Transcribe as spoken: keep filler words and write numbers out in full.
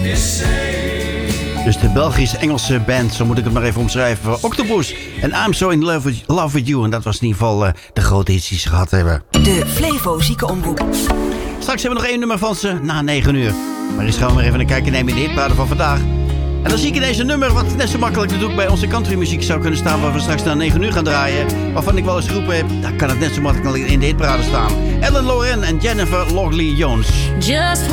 Dus de Belgisch-Engelse band, zo moet ik het maar even omschrijven. Octopus en I'm So In Love With, love with You. En dat was in ieder geval uh, de grote hits die ze gehad hebben. De Flevo Ziekenomroep. Straks hebben we nog één nummer van ze na negen uur. Maar eens gaan we maar even een kijkje nemen in de hitparade van vandaag. En dan zie ik in deze nummer, wat net zo makkelijk natuurlijk bij onze countrymuziek zou kunnen staan, waar we straks na negen uur gaan draaien. Waarvan ik wel eens geroepen heb, daar kan het net zo makkelijk in de hitparade staan. Ellen Loren en Jennifer Logley Jones. Just